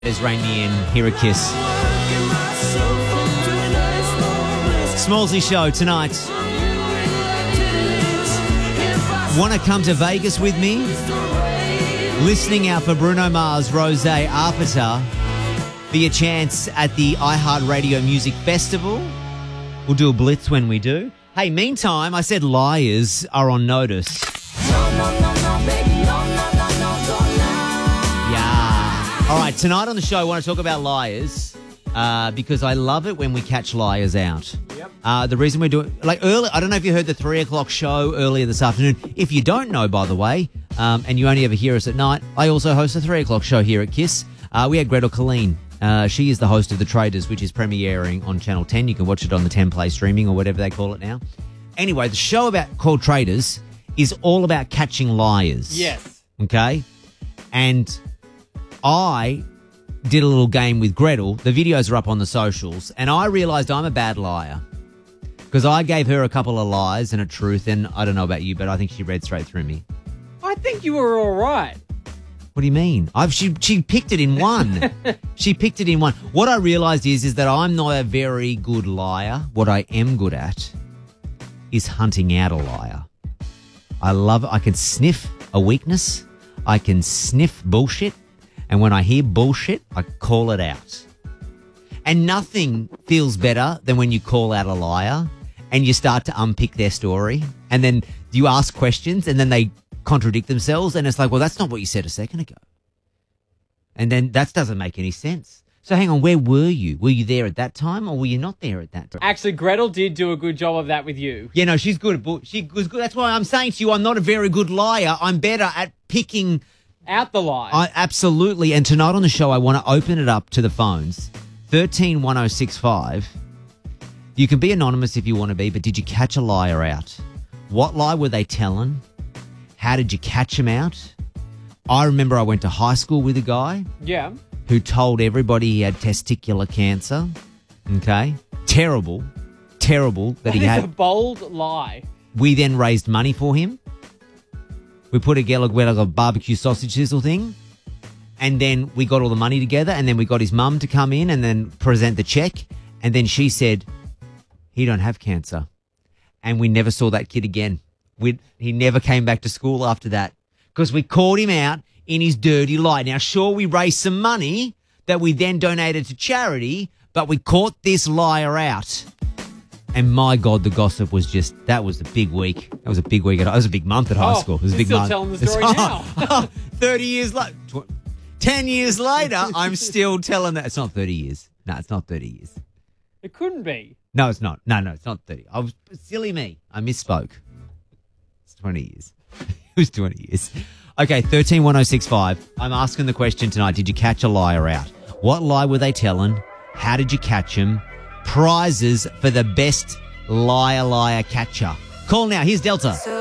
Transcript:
There's Rainy and Hear a Kiss. Smallsy show tonight. Want to come to Vegas with me? Listening out for Bruno Mars, Rosé, Arpita. Be a chance at the iHeartRadio Music Festival. We'll do a blitz when we do. Hey, meantime, I said liars are on notice. All right, tonight on the show, I want to talk about liars because I love it when we catch liars out. Yep. The reason we're doing, early, I don't know if you heard the 3 o'clock show earlier this afternoon. If you don't know, by the way, and you only ever hear us at night, I also host a 3 o'clock show here at KISS. We had Gretel Colleen. She is the host of The Traders, which is premiering on Channel 10. You can watch it on the 10 Play streaming or whatever they call it now. Anyway, the show called Traders is all about catching liars. Yes. Okay? And I did a little game with Gretel. The videos are up on the socials, and I realised I'm a bad liar because I gave her a couple of lies and a truth, and I don't know about you, but I think she read straight through me. I think you were all right. What do you mean? She picked it in one. She picked it in one. What I realised is that I'm not a very good liar. What I am good at is hunting out a liar. I can sniff a weakness. I can sniff bullshit. And when I hear bullshit, I call it out. And nothing feels better than when you call out a liar and you start to unpick their story. And then you ask questions and then they contradict themselves. And it's like, well, that's not what you said a second ago. And then that doesn't make any sense. So hang on, where were you? Were you there at that time or were you not there at that time? Actually, Gretel did do a good job of that with you. Yeah, no, she's good. She was good. That's why I'm saying to you, I'm not a very good liar. I'm better at picking out the lie. Absolutely. And tonight on the show, I want to open it up to the phones. 131065. You can be anonymous if you want to be, but did you catch a liar out? What lie were they telling? How did you catch them out? I remember I went to high school with a guy. Yeah. Who told everybody he had testicular cancer. Okay. Terrible that he had. That is a bold lie. We then raised money for him. We put together a barbecue sausage sizzle thing, and then we got all the money together, and then we got his mum to come in and then present the check, and then she said, he don't have cancer. And we never saw that kid again. He never came back to school after that because we caught him out in his dirty lie. Now, sure, we raised some money that we then donated to charity, but we caught this liar out. And my God, the gossip was that was a big week. That was a big week. It was a big month at high school. It was a big still month. Telling the story now. 30 years later, 10 years later, I'm still telling that. It's not 30 years. No, it's not 30 years. It couldn't be. No, it's not. No, it's not 30. Silly me. I misspoke. It's 20 years. It was 20 years. Okay, 131065. I'm asking the question tonight. Did you catch a liar out? What lie were they telling? How did you catch them? Prizes for the best liar catcher. Call now. Here's Delta.